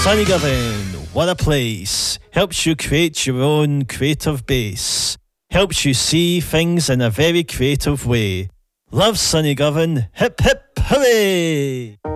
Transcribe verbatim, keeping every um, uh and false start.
Sunny Govan, what a place. Helps you create your own creative base. Helps you see things in a very creative way. Love Sunny Govan. Hip hip hooray!